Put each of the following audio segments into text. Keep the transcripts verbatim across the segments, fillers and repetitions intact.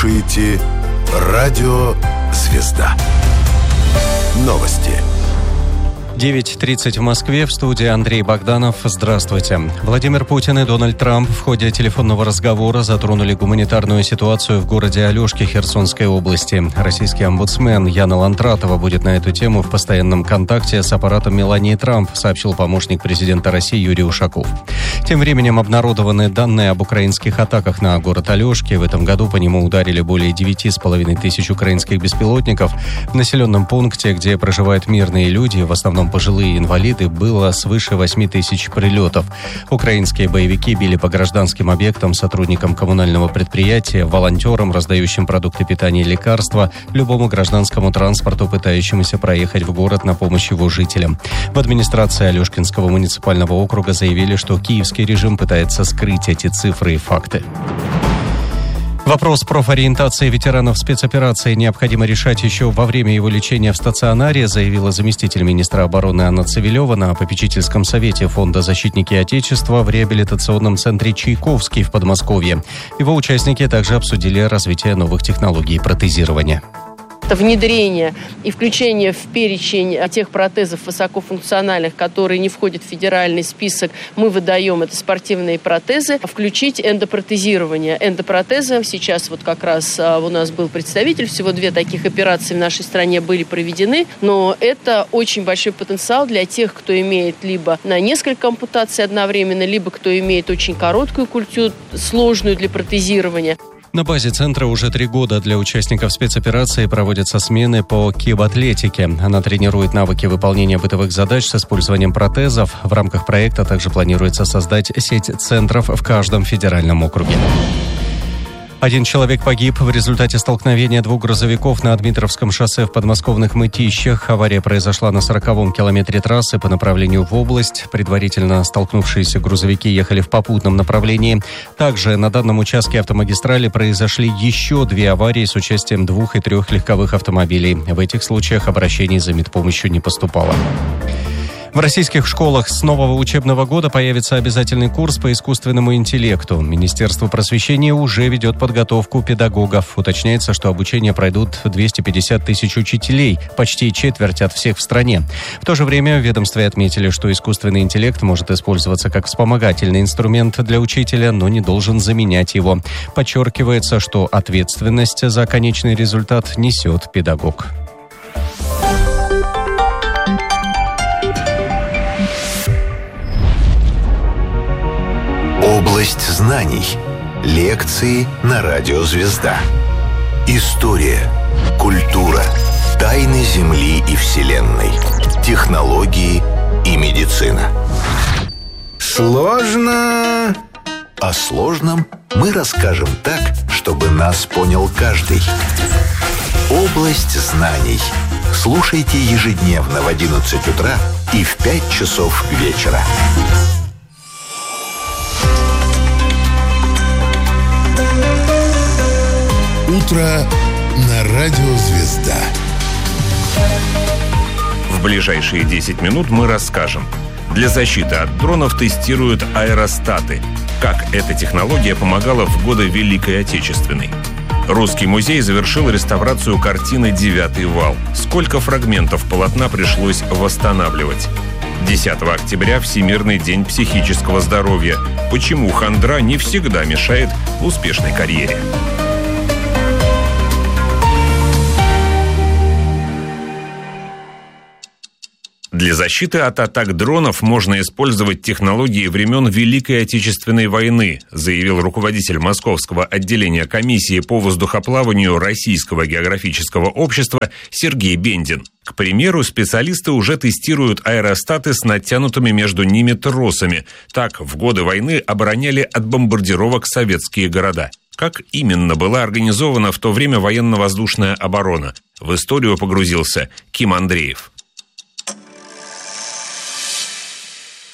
слушаете «Радио Звезда». Новости. девять тридцать в Москве, в студии Андрей Богданов. Здравствуйте. Владимир Путин и Дональд Трамп в ходе телефонного разговора затронули гуманитарную ситуацию в городе Алешки Херсонской области. Российский омбудсмен Яна Лантратова будет на эту тему в постоянном контакте с аппаратом Мелании Трамп, сообщил помощник президента России Юрий Ушаков. Тем временем обнародованы данные об украинских атаках на город Алешки. В этом году по нему ударили более девять с половиной тысяч украинских беспилотников. В населенном пункте, где проживают мирные люди, в основном пожилые инвалиды, было свыше восемь тысяч прилетов. Украинские боевики били по гражданским объектам, сотрудникам коммунального предприятия, волонтерам, раздающим продукты питания и лекарства, любому гражданскому транспорту, пытающемуся проехать в город на помощь его жителям. В администрации Алешкинского муниципального округа заявили, что киевский режим пытается скрыть эти цифры и факты. Вопрос профориентации ветеранов спецоперации необходимо решать еще во время его лечения в стационаре, заявила заместитель министра обороны Анна Цивилева на попечительском совете Фонда «Защитники Отечества» в реабилитационном центре «Чайковский» в Подмосковье. Его участники также обсудили развитие новых технологий протезирования. Это внедрение и включение в перечень тех протезов высокофункциональных, которые не входят в федеральный список, мы выдаем, это спортивные протезы, включить эндопротезирование. Эндопротезы, сейчас вот как раз у нас был представитель, всего две таких операции в нашей стране были проведены, но это очень большой потенциал для тех, кто имеет либо на несколько ампутаций одновременно, либо кто имеет очень короткую культю, сложную для протезирования. На базе центра уже три года для участников спецоперации проводятся смены по кибатлетике. Она тренирует навыки выполнения бытовых задач с использованием протезов. В рамках проекта также планируется создать сеть центров в каждом федеральном округе. Один человек погиб в результате столкновения двух грузовиков на Дмитровском шоссе в подмосковных Мытищах. Авария произошла на сороковом километре трассы по направлению в область. Предварительно столкнувшиеся грузовики ехали в попутном направлении. Также на данном участке автомагистрали произошли еще две аварии с участием двух и трех легковых автомобилей. В этих случаях обращений за медпомощью не поступало. В российских школах с нового учебного года появится обязательный курс по искусственному интеллекту. Министерство просвещения уже ведет подготовку педагогов. Уточняется, что обучение пройдут двести пятьдесят тысяч учителей, почти четверть от всех в стране. В то же время в ведомстве отметили, что искусственный интеллект может использоваться как вспомогательный инструмент для учителя, но не должен заменять его. Подчеркивается, что ответственность за конечный результат несет педагог. Область знаний. Лекции на радио «Звезда». История, культура, тайны Земли и Вселенной, технологии и медицина. Сложно. О сложном мы расскажем так, чтобы нас понял каждый. Область знаний. Слушайте ежедневно в одиннадцать утра и в пять часов вечера. Утро на радио «Звезда». В ближайшие десять минут мы расскажем. Для защиты от дронов тестируют аэростаты. Как эта технология помогала в годы Великой Отечественной. Русский музей завершил реставрацию картины «Девятый вал». Сколько фрагментов полотна пришлось восстанавливать? десятого октября – Всемирный день психического здоровья. Почему хандра не всегда мешает успешной карьере? Для защиты от атак дронов можно использовать технологии времен Великой Отечественной войны, заявил руководитель Московского отделения комиссии по воздухоплаванию Российского географического общества Сергей Бендин. К примеру, специалисты уже тестируют аэростаты с натянутыми между ними тросами. Так, в годы войны обороняли от бомбардировок советские города. Как именно была организована в то время военно-воздушная оборона? В историю погрузился Ким Андреев.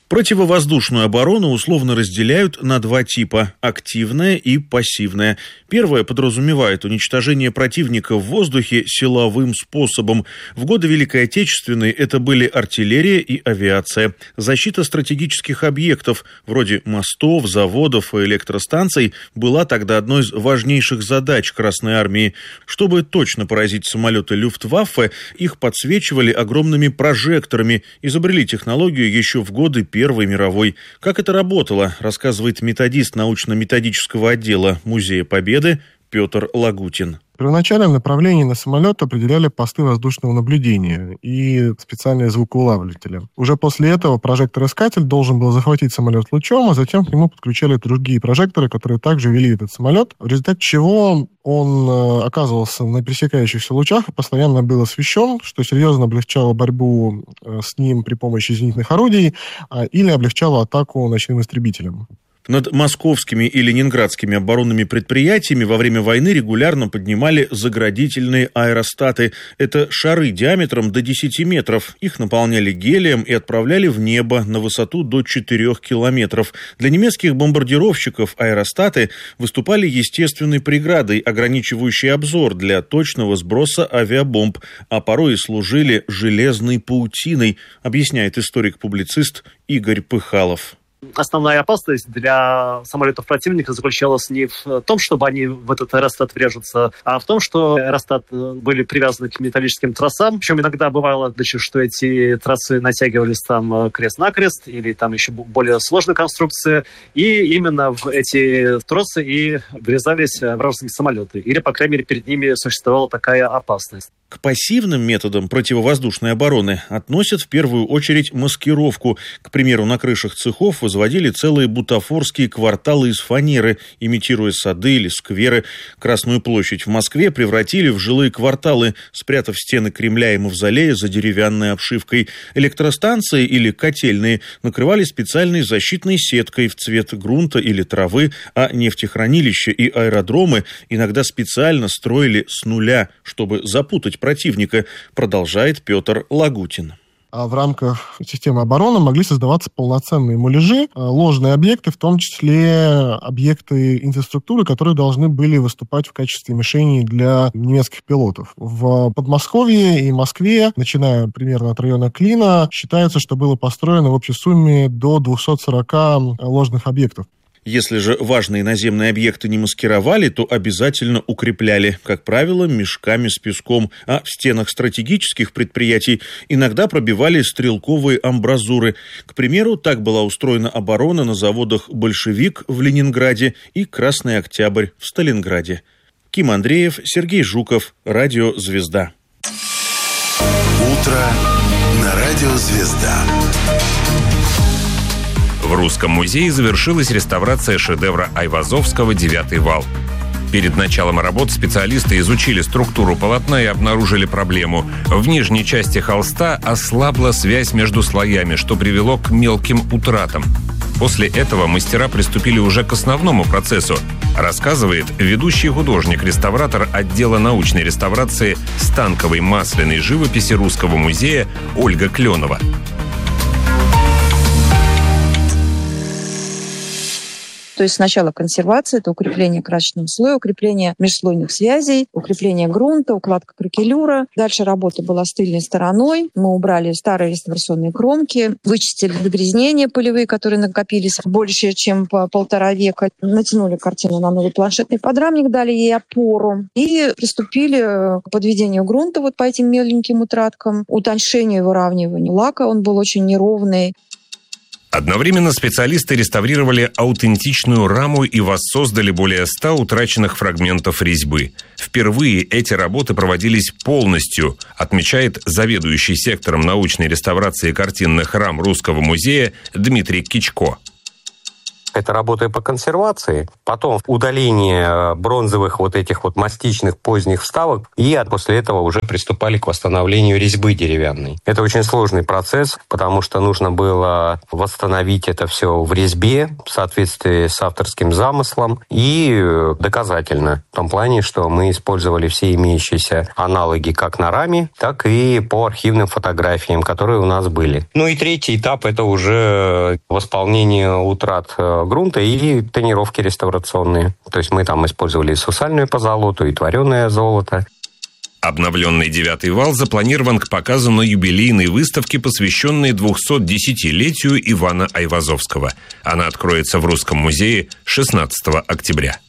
Противовоздушную оборону условно разделяют на два типа – активная и пассивная. Первая подразумевает уничтожение противника в воздухе силовым способом. В годы Великой Отечественной это были артиллерия и авиация. Защита стратегических объектов, вроде мостов, заводов и электростанций, была тогда одной из важнейших задач Красной Армии. Чтобы точно поразить самолеты Люфтваффе, их подсвечивали огромными прожекторами, изобрели технологию еще в годы Первой мировой. Как это работало, рассказывает методист научно-методического отдела Музея Победы Петр Лагутин. В первоначальном направлении на самолет определяли посты воздушного наблюдения и специальные звукоулавливатели. Уже после этого прожектор-искатель должен был захватить самолет лучом, а затем к нему подключали другие прожекторы, которые также вели этот самолет, в результате чего он оказывался на пересекающихся лучах и постоянно был освещен, что серьезно облегчало борьбу с ним при помощи зенитных орудий или облегчало атаку ночным истребителям. Над московскими и ленинградскими оборонными предприятиями во время войны регулярно поднимали заградительные аэростаты. Это шары диаметром до десяти метров. Их наполняли гелием и отправляли в небо на высоту до четырёх километров. Для немецких бомбардировщиков аэростаты выступали естественной преградой, ограничивающей обзор для точного сброса авиабомб, а порой и служили железной паутиной, объясняет историк-публицист Игорь Пыхалов. Основная опасность для самолетов противника заключалась не в том, чтобы они в этот аэростат врежутся, а в том, что аэростаты были привязаны к металлическим тросам. Причем иногда бывало, что эти тросы натягивались там крест-накрест или там еще более сложная конструкция. И именно в эти тросы и врезались вражеские самолеты. Или, по крайней мере, перед ними существовала такая опасность. К пассивным методам противовоздушной обороны относят в первую очередь маскировку. К примеру, на крышах цехов возводили целые бутафорские кварталы из фанеры, имитируя сады или скверы. Красную площадь в Москве превратили в жилые кварталы, спрятав стены Кремля и Мавзолея за деревянной обшивкой. Электростанции или котельные накрывали специальной защитной сеткой в цвет грунта или травы, а нефтехранилища и аэродромы иногда специально строили с нуля, чтобы запутать противника, продолжает Петр Лагутин. А в рамках системы обороны могли создаваться полноценные муляжи, ложные объекты, в том числе объекты инфраструктуры, которые должны были выступать в качестве мишеней для немецких пилотов. В Подмосковье и Москве, начиная примерно от района Клина, считается, что было построено в общей сумме до двухсот сорока ложных объектов. Если же важные наземные объекты не маскировали, то обязательно укрепляли, как правило, мешками с песком, а в стенах стратегических предприятий иногда пробивали стрелковые амбразуры. К примеру, так была устроена оборона на заводах «Большевик» в Ленинграде и «Красный Октябрь» в Сталинграде. Ким Андреев, Сергей Жуков, Радио «Звезда». Утро на Радио «Звезда». В Русском музее завершилась реставрация шедевра Айвазовского «Девятый вал». Перед началом работ специалисты изучили структуру полотна и обнаружили проблему. В нижней части холста ослабла связь между слоями, что привело к мелким утратам. После этого мастера приступили уже к основному процессу, рассказывает ведущий художник-реставратор отдела научной реставрации станковой масляной живописи Русского музея Ольга Кленова. То есть сначала консервация, это укрепление красочного слоя, укрепление межслойных связей, укрепление грунта, укладка кракелюра. Дальше работа была с тыльной стороной. Мы убрали старые реставрационные кромки, вычистили загрязнения полевые, которые накопились больше, чем по полтора века. Натянули картину на новый планшетный подрамник, дали ей опору и приступили к подведению грунта вот по этим меленьким утраткам, утоньшению и выравниванию лака. Он был очень неровный. Одновременно специалисты реставрировали аутентичную раму и воссоздали более ста утраченных фрагментов резьбы. Впервые эти работы проводились полностью, отмечает заведующий сектором научной реставрации картинных рам Русского музея Дмитрий Кичко. это работа по консервации, потом удаление бронзовых вот этих вот мастичных поздних вставок, и после этого уже приступали к восстановлению резьбы деревянной. Это очень сложный процесс, потому что нужно было восстановить это все в резьбе в соответствии с авторским замыслом и доказательно, в том плане, что мы использовали все имеющиеся аналоги как на раме, так и по архивным фотографиям, которые у нас были. Ну и третий этап – это уже восполнение утрат грунта и тонировки реставрационные. То есть мы там использовали и сусальную позолоту, и твореное золото. Обновленный девятый вал запланирован к показу на юбилейной выставке, посвященной двухсотдесятилетию Ивана Айвазовского. Она откроется в Русском музее шестнадцатого октября.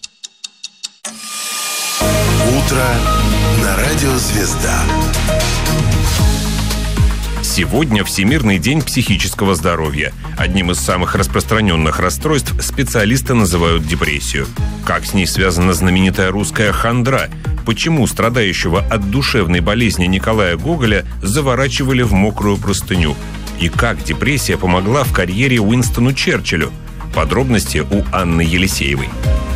Утро на радио «Звезда». Сегодня Всемирный день психического здоровья. Одним из самых распространенных расстройств специалисты называют депрессию. Как с ней связана знаменитая русская хандра? Почему страдающего от душевной болезни Николая Гоголя заворачивали в мокрую простыню? И как депрессия помогла в карьере Уинстону Черчиллю? Подробности у Анны Елисеевой.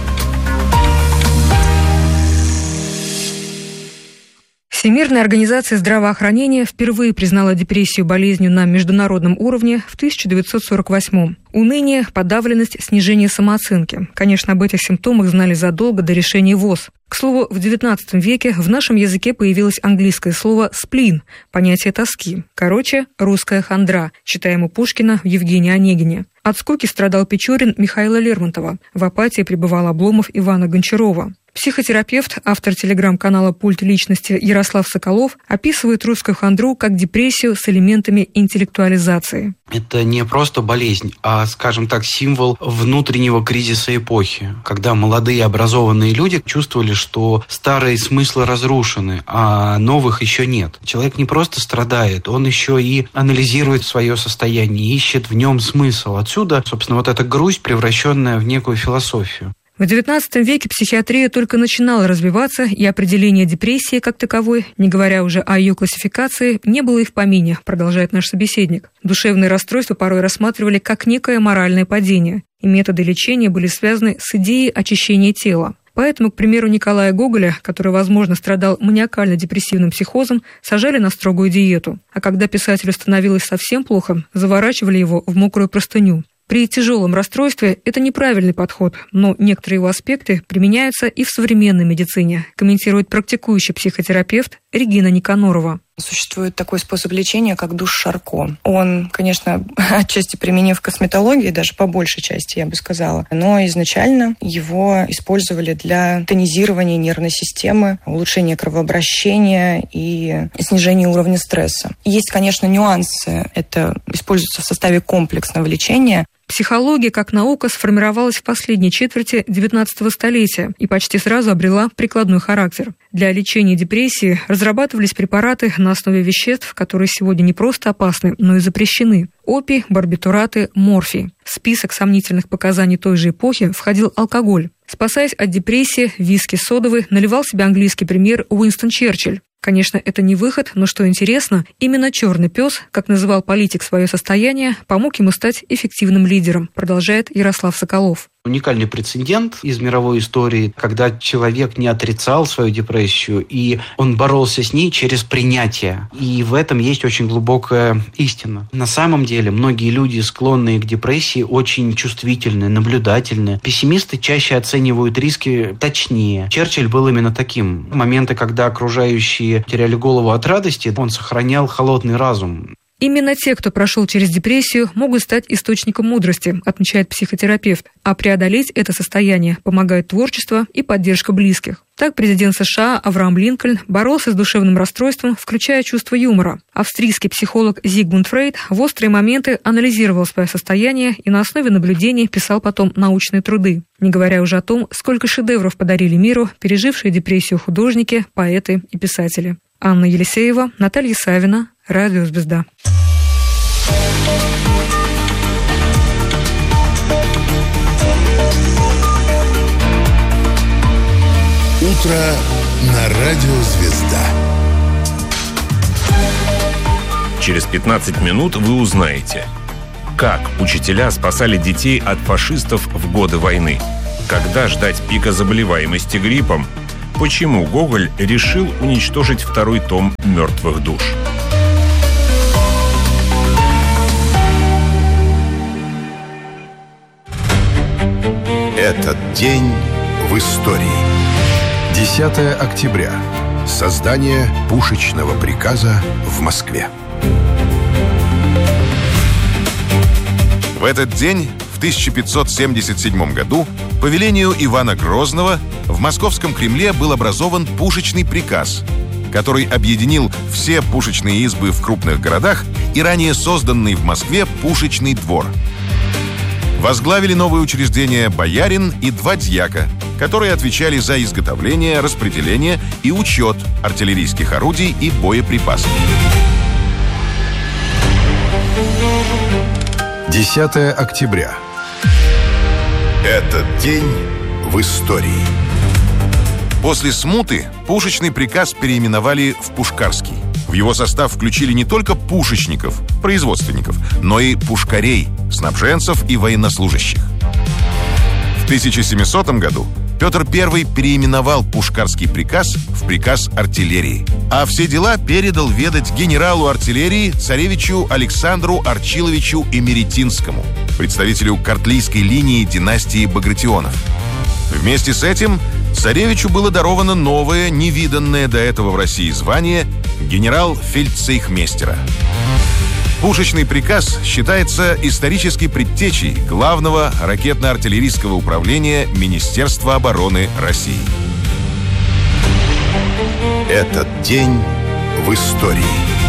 Всемирная организация здравоохранения впервые признала депрессию болезнью на международном уровне в тысяча девятьсот сорок восьмом. Уныние, подавленность, снижение самооценки. Конечно, об этих симптомах знали задолго до решения ВОЗ. К слову, в девятнадцатом веке в нашем языке появилось английское слово «сплин» – понятие тоски. Короче, русская хандра, читаем у Пушкина в Евгении Онегине. От скуки страдал Печорин Михаила Лермонтова. В апатии пребывал Обломов Ивана Гончарова. Психотерапевт, автор телеграм-канала «Пульт личности» Ярослав Соколов описывает русскую хандру как депрессию с элементами интеллектуализации. Это не просто болезнь, а, скажем так, символ внутреннего кризиса эпохи, когда молодые образованные люди чувствовали, что старые смыслы разрушены, а новых еще нет. Человек не просто страдает, он еще и анализирует свое состояние, ищет в нем смысл. Отсюда, собственно, вот эта грусть, превращенная в некую философию. В девятнадцатом веке психиатрия только начинала развиваться, и определение депрессии как таковой, не говоря уже о ее классификации, не было и в помине, продолжает наш собеседник. Душевные расстройства порой рассматривали как некое моральное падение, и методы лечения были связаны с идеей очищения тела. Поэтому, к примеру, Николая Гоголя, который, возможно, страдал маниакально-депрессивным психозом, сажали на строгую диету. А когда писателю становилось совсем плохо, заворачивали его в мокрую простыню. При тяжелом расстройстве это неправильный подход, но некоторые его аспекты применяются и в современной медицине, комментирует практикующий психотерапевт Регина Никанорова. Существует такой способ лечения, как душ Шарко. Он, конечно, отчасти применим в косметологии, даже по большей части, я бы сказала, но изначально его использовали для тонизирования нервной системы, улучшения кровообращения и снижения уровня стресса. Есть, конечно, нюансы. Это используется в составе комплексного лечения. Психология как наука сформировалась в последней четверти девятнадцатого столетия и почти сразу обрела прикладной характер. Для лечения депрессии разрабатывались препараты на основе веществ, которые сегодня не просто опасны, но и запрещены. Опий, барбитураты, морфий. В список сомнительных показаний той же эпохи входил алкоголь. Спасаясь от депрессии, виски содовый наливал себе английский премьер Уинстон Черчилль. Конечно, это не выход, но что интересно, именно «черный пес», как называл политик свое состояние, помог ему стать эффективным лидером, продолжает Ярослав Соколов. Уникальный прецедент из мировой истории, когда человек не отрицал свою депрессию, и он боролся с ней через принятие. И в этом есть очень глубокая истина. На самом деле, многие люди, склонные к депрессии, очень чувствительны, наблюдательны. Пессимисты чаще оценивают риски точнее. Черчилль был именно таким. Моменты, когда окружающие теряли голову от радости, он сохранял холодный разум. Именно те, кто прошел через депрессию, могут стать источником мудрости, отмечает психотерапевт. А преодолеть это состояние помогает творчество и поддержка близких. Так президент США Авраам Линкольн боролся с душевным расстройством, включая чувство юмора. Австрийский психолог Зигмунд Фрейд в острые моменты анализировал свое состояние и на основе наблюдений писал потом научные труды. Не говоря уже о том, сколько шедевров подарили миру пережившие депрессию художники, поэты и писатели. Анна Елисеева, Наталья Савина, Радио «Звезда». Утро на Радио «Звезда». Через пятнадцать минут вы узнаете, Как учителя спасали детей от фашистов в годы войны? Когда ждать пика заболеваемости гриппом? Почему Гоголь решил уничтожить второй том «Мертвых душ»? Этот день в истории. десятое октября. Создание пушечного приказа в Москве. В этот день, в тысяча пятьсот семьдесят седьмом году, по велению Ивана Грозного в Московском Кремле был образован пушечный приказ, который объединил все пушечные избы в крупных городах и ранее созданный в Москве пушечный двор. Возглавили новые учреждения боярин и два дьяка, которые отвечали за изготовление, распределение и учет артиллерийских орудий и боеприпасов. десятое октября. Этот день в истории. После смуты пушечный приказ переименовали в Пушкарский. В его состав включили не только пушечников, производственников, но и пушкарей, снабженцев и военнослужащих. В тысяча семисотом году Петр Первый переименовал Пушкарский приказ в приказ артиллерии, а все дела передал ведать генералу артиллерии царевичу Александру Арчиловичу Эмеретинскому, представителю картлийской линии династии Багратионов. Вместе с этим царевичу было даровано новое, невиданное до этого в России звание генерал-фельдцейхмейстера. Пушечный приказ считается исторической предтечей главного ракетно-артиллерийского управления Министерства обороны России. Этот день в истории.